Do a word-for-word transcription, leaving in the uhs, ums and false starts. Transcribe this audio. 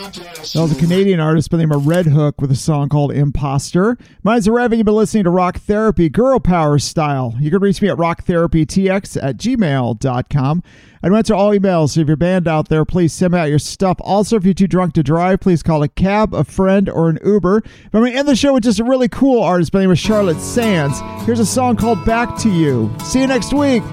That was a Canadian artist by the name of Red Hook with a song called Imposter. Mine's a Rev, and you've been listening to Rock Therapy, Girl Power Style. You can reach me at rocktherapytx at gmail dot com. I'd answer all emails, so if you're a band out there, please send me out your stuff. Also, if you're too drunk to drive, please call a cab, a friend, or an Uber. But I'm going to end the show with just a really cool artist by the name of Charlotte Sands. Here's a song called Back to You. See you next week.